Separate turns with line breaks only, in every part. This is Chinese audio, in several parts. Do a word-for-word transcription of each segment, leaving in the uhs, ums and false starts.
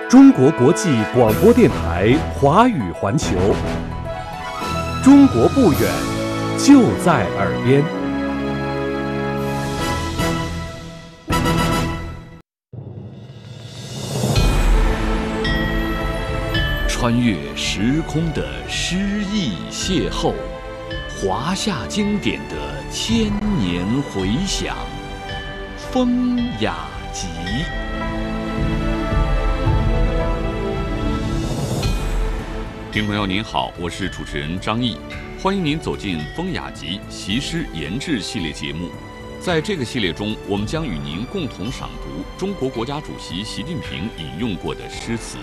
中国国际广播电台华语环球，中国不远，就在耳边。
穿越时空的诗意邂逅，华夏经典的千年回响，风雅集。听众朋友您好，我是主持人张毅，欢迎您走进风雅集习诗研制系列节目。在这个系列中，我们将与您共同赏读中国国家主席习近平引用过的诗词。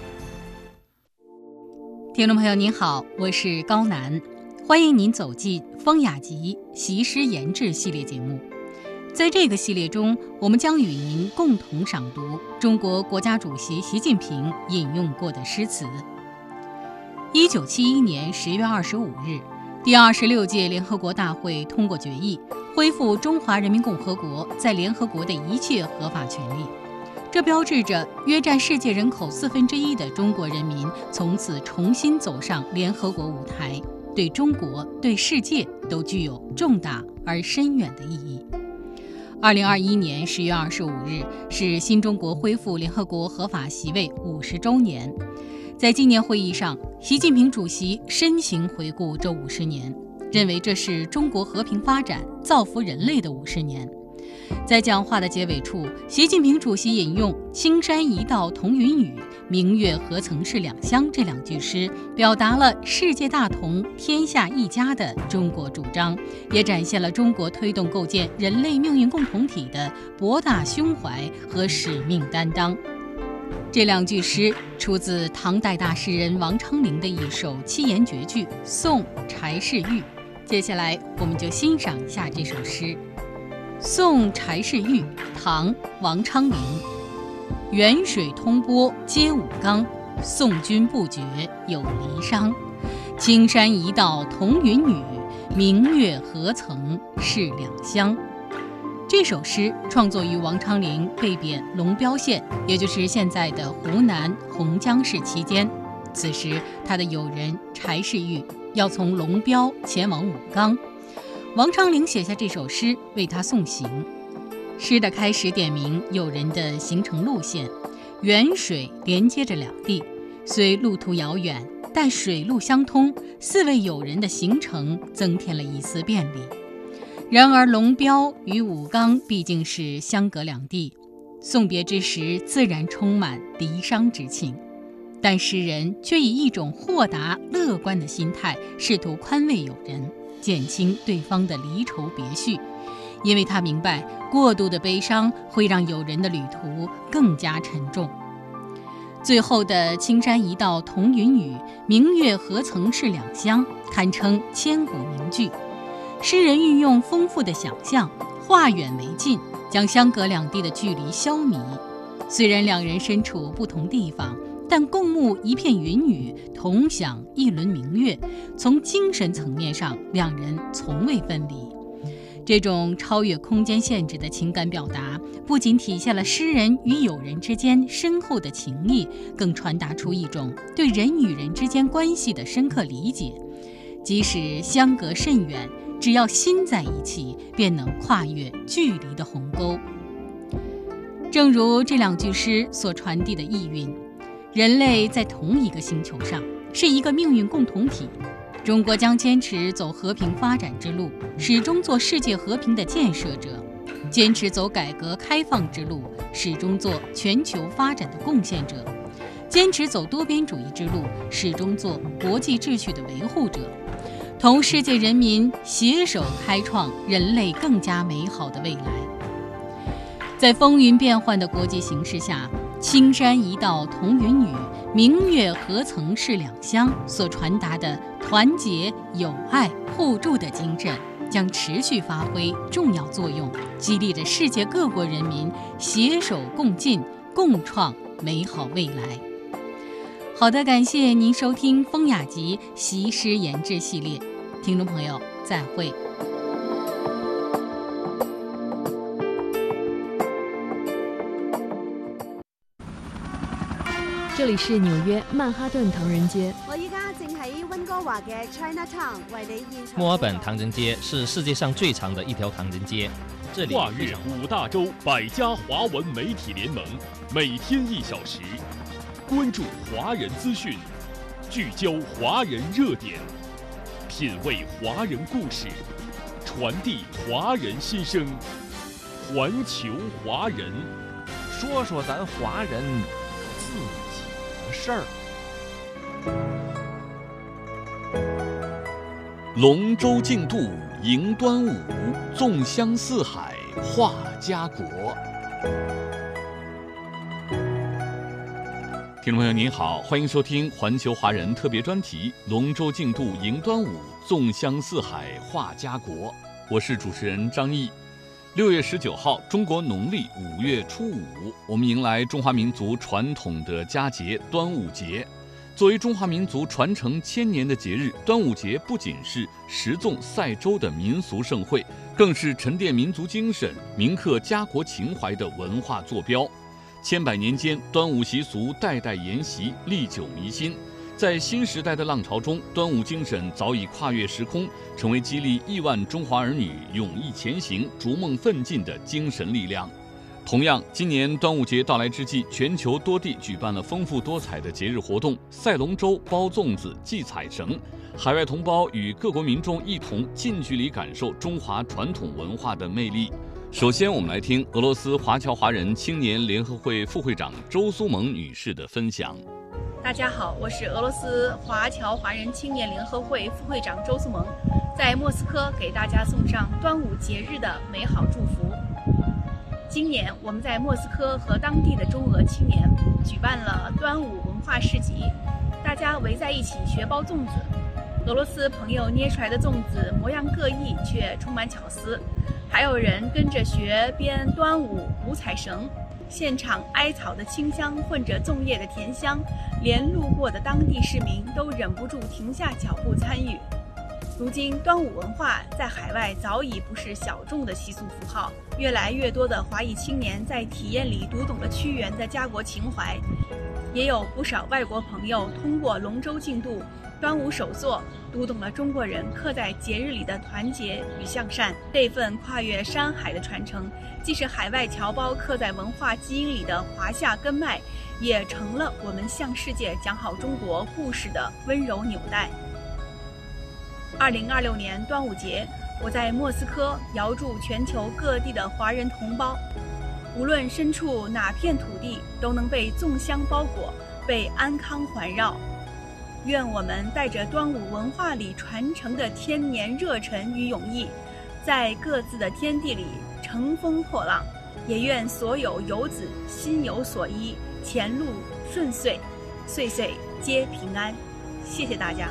听众朋友您好，我是高楠，欢迎您走进风雅集习诗研制系列节目。在这个系列中，我们将与您共同赏读中国国家主席习近平引用过的诗词。一九七一年十月二十五日，第二十六届联合国大会通过决议，恢复中华人民共和国在联合国的一切合法权利。这标志着约占世界人口四分之一的中国人民从此重新走上联合国舞台，对中国、对世界都具有重大而深远的意义。二零二一年十月二十五日是新中国恢复联合国合法席位五十周年。在纪念会议上，习近平主席深情回顾这五十年，认为这是中国和平发展、造福人类的五十年。在讲话的结尾处，习近平主席引用“青山一道同云雨，明月何曾是两乡”这两句诗，表达了世界大同、天下一家的中国主张，也展现了中国推动构建人类命运共同体的博大胸怀和使命担当。这两句诗出自唐代大诗人王昌龄的一首七言绝句《送柴氏玉》。接下来我们就欣赏一下这首诗《送柴氏玉》，唐·王昌龄。远水通波接武冈，送君不觉有离殇。青山一道同云雨，明月何曾是两乡。这首诗创作于王昌龄被贬龙标县，也就是现在的湖南洪江市期间。此时他的友人柴氏玉要从龙标前往武冈，王昌龄写下这首诗为他送行。诗的开始点明友人的行程路线，远水连接着两地，虽路途遥远，但水陆相通，四位友人的行程增添了一丝便利。然而龙标与武冈毕竟是相隔两地，送别之时自然充满离殇之情，但诗人却以一种豁达乐观的心态，试图宽慰友人，减轻对方的离愁别绪，因为他明白过度的悲伤会让友人的旅途更加沉重。最后的青山一道同云雨，明月何曾是两乡，堪称千古名句。诗人运用丰富的想象，化远为近，将相隔两地的距离消弭。虽然两人身处不同地方，但共沐一片云雨，同享一轮明月，从精神层面上，两人从未分离。这种超越空间限制的情感表达，不仅体现了诗人与友人之间深厚的情谊，更传达出一种对人与人之间关系的深刻理解。即使相隔甚远，只要心在一起，便能跨越距离的鸿沟。正如这两句诗所传递的意蕴，人类在同一个星球上，是一个命运共同体。中国将坚持走和平发展之路，始终做世界和平的建设者；坚持走改革开放之路，始终做全球发展的贡献者；坚持走多边主义之路，始终做国际秩序的维护者。同世界人民携手开创人类更加美好的未来。在风云变幻的国际形势下，青山一道同云雨，明月何曾是两乡所传达的团结、友爱、互助的精神，将持续发挥重要作用，激励着世界各国人民携手共进，共创美好未来。好的，感谢您收听风雅集习诗研制系列，听众朋友再会。
这里是纽约曼哈顿唐人街。
我依家正喺温哥華嘅 Chinatown 為你現場。
墨爾本唐人街是世界上最長的一條唐人街。這裡
跨越五大洲百家華文媒體聯盟，每天一小時，關注華人資訊，聚焦華人熱點，品味華人故事，傳遞華人心聲，環球華人，
說說咱華人自己的事兒。
龍舟競渡迎端午，粽香四海話家國。聽眾朋友您好，歡迎收聽環球華人特別專題龍舟競渡迎端午，粽香四海話家國。我是主持人張毅。六月十九號，中國農曆五月初五，我們迎來中華民族傳統的佳節端午節。作為中華民族傳承千年的節日，端午節不僅是食粽賽舟的民俗盛會，更是沉澱民族精神、銘刻家國情懷的文化坐標。千百年間，端午習俗代代沿襲，歷久彌新。在新時代的浪潮中，端午精神早已跨越時空，成為激勵億萬中華兒女勇毅前行、逐夢奮進的精神力量。同樣，今年端午節到來之際，全球多地舉辦了豐富多彩的節日活動，賽龍舟、包粽子、繫彩繩。海外同胞與各國民眾一同近距離感受中華傳統文化的魅力。首先，我們來聽俄羅斯華僑華人青年聯合會副會長周蘇萌女士的分享。
大家好，我是俄羅斯華僑華人青年聯合會副會長周蘇萌，在莫斯科給大家送上端午節日的美好祝福。今年我們在莫斯科和當地的中俄青年舉辦了端午文化市集，大家圍在一起學包粽子。俄羅斯朋友捏出來的粽子模樣各異，卻充滿巧思，還有人跟着學編端午五彩繩。現場艾草的清香混着粽葉的甜香，連路過的當地市民都忍不住停下腳步參與。如今端午文化在海外早已不是小眾的習俗符號，越來越多的華裔青年在體驗裡讀懂了屈原的家國情懷，也有不少外國朋友通過龍舟競渡、端午手作讀懂了中國人刻在節日裡的團結與向善。這份跨越山海的傳承，既是海外僑胞刻在文化基因裡的華夏根脈，也成了我們向世界講好中國故事的溫柔紐帶。二零二六年端午節，我在莫斯科遙祝全球各地的華人同胞，無論身處哪片土地，都能被粽香包裹，被安康環繞。願我們帶着端午文化裡傳承的天年熱忱與勇毅，在各自的天地裡乘風破浪。也願所有遊子心有所依，前路順遂，歲歲皆平安。謝謝大家。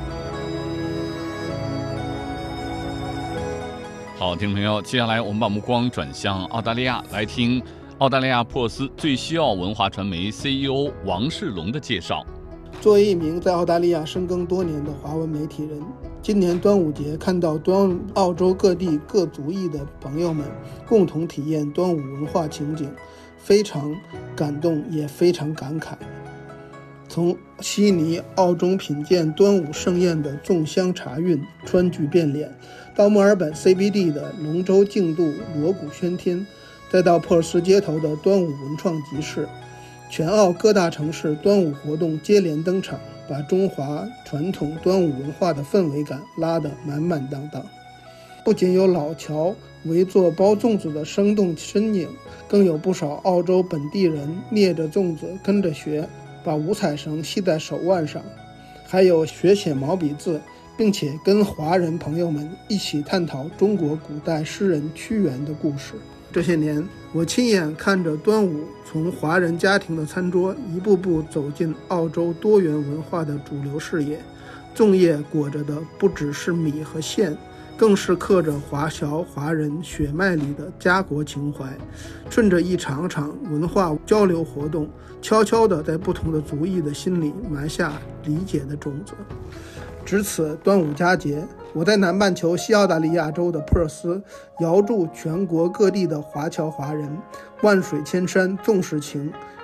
好，听众朋友，接下来我们把目光转向澳大利亚，来听澳大利亚珀斯最西澳文化传媒 C E O 王世龙的介绍。
作为一名在澳大利亚深耕多年的华文媒体人，今年端午节看到端澳洲各地各族裔的朋友们共同体验端午文化情景，非常感动，也非常感慨。从悉尼、澳中品鉴端午盛宴的粽香茶韵、川剧变脸，到墨尔本 C B D 的龙舟竞渡锣鼓喧天，再到珀斯街头的端午文创集市，全澳各大城市端午活动接连登场，把中华传统端午文化的氛围感拉得满满当当。不仅有老侨围坐包粽子的生动身影，更有不少澳洲本地人捏着粽子跟着学，把五彩绳系在手腕上，还有学写毛笔字，并且跟华人朋友们一起探讨中国古代诗人屈原的故事。这些年，我亲眼看着端午从华人家庭的餐桌一步步走进澳洲多元文化的主流视野。粽叶裹着的不只是米和馅，更是刻着华侨华人血脉里的家国情怀，顺着一场场文化交流活动，悄悄地在不同的族裔的心里埋下理解的种子。值此端午佳节，我在南半球西澳大利亚州的珀斯遥祝全国各地的华侨华人万水千山粽时情，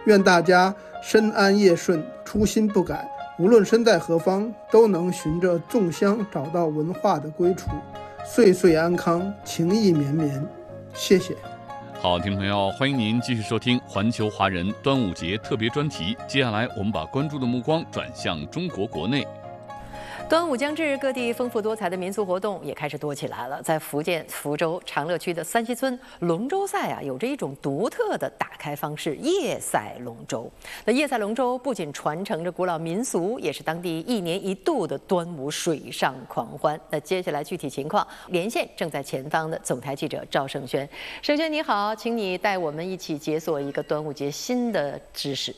愿大家身安业顺，初心不改，无论身在何方，都能循着粽香找到文化的归处，岁岁安康，情意绵绵。谢谢。
好，听众朋友，欢迎您继续收听环球华人端午节特别专题。接下来，我们把关注的目光转向中国国内。
端午将至，各地丰富多彩的民俗活动也开始多起来了。在福建福州长乐区的三溪村龙舟赛啊，有着一种独特的打开方式——夜赛龙舟。那夜赛龙舟不仅传承着古老民俗，也是当地一年一度的端午水上狂欢。那接下来具体情况，连线正在前方的总台记者赵胜轩。胜轩你好，请你带我们一起解锁一个端午节新的知识。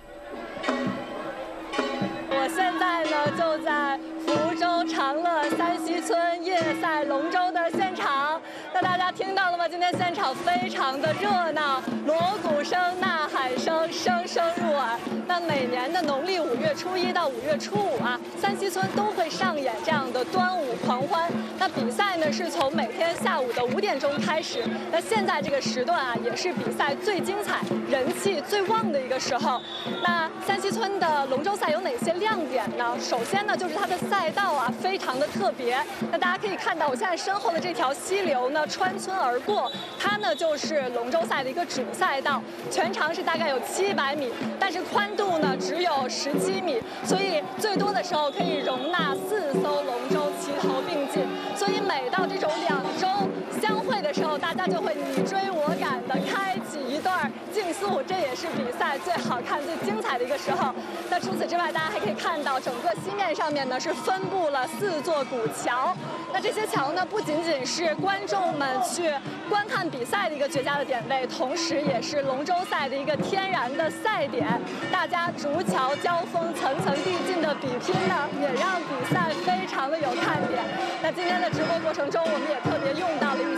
我现在呢就在福州长乐三溪村夜赛龙舟的现场。那大家听到了吗？今天现场非常的热闹，锣鼓声、呐喊声声声入耳。那每年的农历五月初一到五月初五啊，三溪村都会上演这样的端午狂欢。那比赛呢是从每天下午的五点钟开始。那现在这个时段啊，也是比赛最精彩、人气最旺的一个时候。那三溪村的龙舟赛有哪些亮点呢？首先呢，就是它的赛道啊，非常的特别。那大家可以看到，我现在身后的这条溪流呢，穿村而过，它呢就是龙舟赛的一个主赛道，全长是大概有七百米，但是宽度呢只有十七米，所以最多的时候可以容纳四艘龙舟齐头并进。所以每到这种两舟相会的时候，大家就会你追我赶的开启一段竞速，这也是比赛最好看、最精彩的一个时候。那除此之外，大家还可以看到整个西面上面呢是分布了四座古桥。那这些桥呢，不仅仅是观众们去观看比赛的一个绝佳的点位，同时也是龙舟赛的一个天然的赛点。大家逐桥交锋、层层递进的比拼呢，也让比赛非常的有看点。那今天的直播过程中，我们也特别用到了一